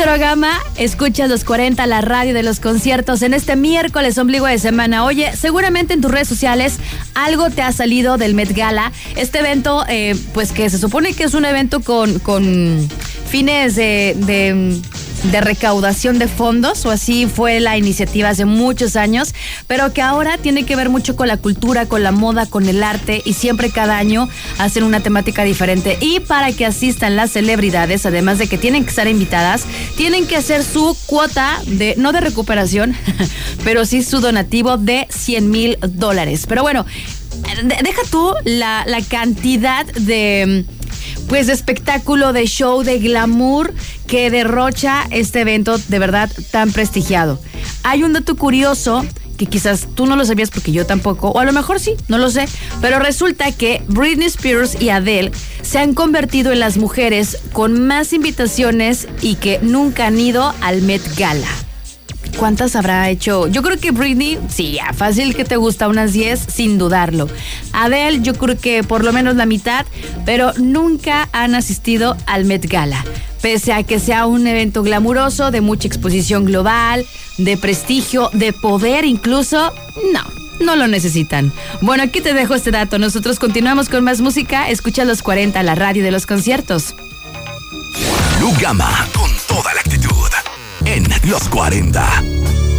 Cero Gama, escuchas los 40, la radio de los conciertos en este miércoles ombligo de semana. Oye, seguramente en tus redes sociales algo te ha salido del Met Gala. Este evento, pues que se supone que es un evento con fines de recaudación de fondos, o así fue la iniciativa hace muchos años, pero que ahora tiene que ver mucho con la cultura, con la moda, con el arte, y siempre cada año hacen una temática diferente. Y para que asistan las celebridades, además de que tienen que estar invitadas, tienen que hacer su cuota no de recuperación, pero sí su donativo de $100,000. Pero bueno, deja tú la cantidad de espectáculo, de show, de glamour que derrocha este evento de verdad tan prestigiado. Hay un dato curioso que quizás tú no lo sabías porque yo tampoco, o a lo mejor sí, no lo sé, pero resulta que Britney Spears y Adele se han convertido en las mujeres con más invitaciones y que nunca han ido al Met Gala. ¿Cuántas habrá hecho? Yo creo que Britney, sí, fácil que te gusta, unas 10, sin dudarlo. Adele, yo creo que por lo menos la mitad, pero nunca han asistido al Met Gala. Pese a que sea un evento glamuroso, de mucha exposición global, de prestigio, de poder incluso, no lo necesitan. Bueno, aquí te dejo este dato. Nosotros continuamos con más música. Escucha los 40, la radio de los conciertos. Blue Gama, con toda la actitud, en los 40.